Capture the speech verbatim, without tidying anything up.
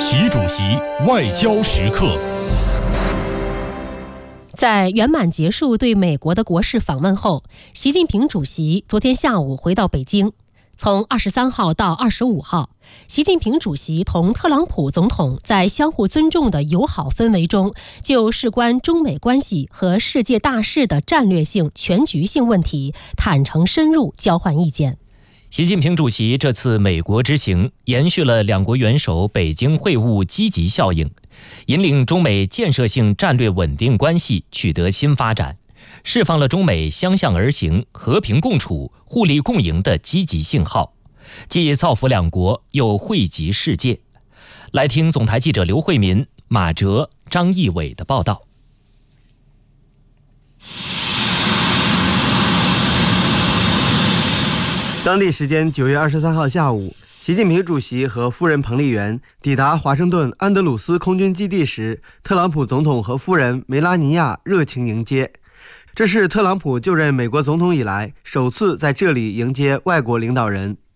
习主席外交时刻。 在圆满结束对美国的国事访问后，习近平主席昨天下午回到北京。从二十三号到二十五号，习近平主席同特朗普总统在相互尊重的友好氛围中，就事关中美关系和世界大势的战略性、全局性问题坦诚深入交换意见。 习近平主席这次美国之行延续了两国元首北京会晤积极效应，引领中美建设性战略稳定关系取得新发展，释放了中美相向而行、和平共处、互利共赢的积极信号，既造福两国，又惠及世界。来听总台记者刘慧民、马哲、张义伟的报道。 当地时间九月二十三号下午，习近平主席和夫人彭丽媛抵达华盛顿安德鲁斯空军基地时，特朗普总统和夫人梅拉尼亚热情迎接。这是特朗普就任美国总统以来首次在这里迎接外国领导人。